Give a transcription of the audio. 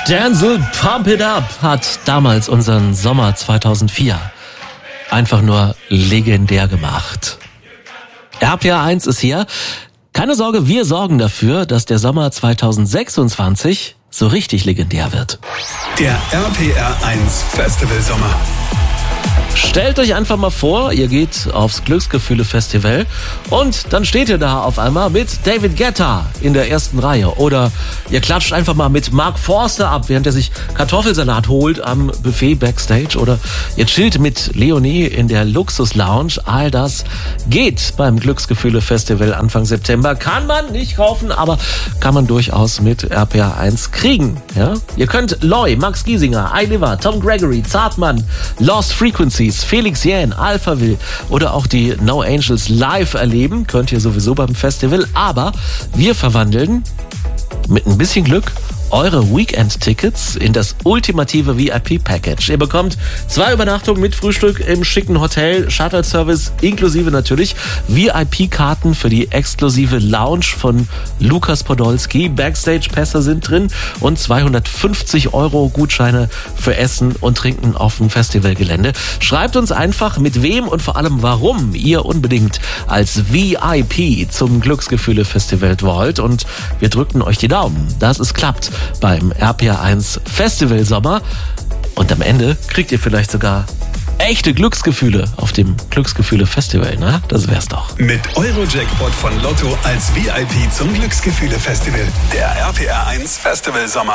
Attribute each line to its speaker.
Speaker 1: Denzel Pump It Up hat damals unseren Sommer 2004 einfach nur legendär gemacht. RPR 1 ist hier. Keine Sorge, wir sorgen dafür, dass der Sommer 2026 so richtig legendär wird.
Speaker 2: Der RPR 1 Festival Sommer.
Speaker 1: Stellt euch einfach mal vor, ihr geht aufs Glücksgefühle-Festival und dann steht ihr da auf einmal mit David Guetta in der ersten Reihe. Oder ihr klatscht einfach mal mit Mark Forster ab, während er sich Kartoffelsalat holt am Buffet Backstage. Oder ihr chillt mit Leonie in der Luxus-Lounge. All das geht beim Glücksgefühle-Festival Anfang September. Kann man nicht kaufen, aber kann man durchaus mit RPR 1 kriegen. Ja? Ihr könnt Loy, Max Giesinger, iLiver, Tom Gregory, Zartmann, Lost Frequencies, Felix Jähn, Alphaville oder auch die No Angels live erleben. Könnt ihr sowieso beim Festival. Aber wir verwandeln mit ein bisschen Glück eure Weekend-Tickets in das ultimative VIP-Package. Ihr bekommt 2 Übernachtungen mit Frühstück im schicken Hotel, Shuttle-Service inklusive natürlich, VIP-Karten für die exklusive Lounge von Lukas Podolski, Backstage-Pässe sind drin und 250 € Gutscheine für Essen und Trinken auf dem Festivalgelände. Schreibt uns einfach, mit wem und vor allem warum ihr unbedingt als VIP zum Glücksgefühle-Festival wollt und wir drücken euch die Daumen, dass es klappt beim RPR 1 Festival Sommer. Und am Ende kriegt ihr vielleicht sogar echte Glücksgefühle auf dem Glücksgefühle Festival, ne? Das wär's doch.
Speaker 2: Mit Eurojackpot von Lotto als VIP zum Glücksgefühle Festival. Der RPR 1 Festival Sommer.